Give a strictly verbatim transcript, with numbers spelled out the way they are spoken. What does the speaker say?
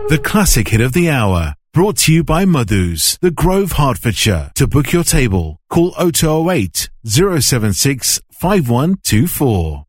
The classic hit of the hour, brought to you by Madhu's, The Grove, Hertfordshire. To book your table, call oh two oh eight, oh seven six, five one two four.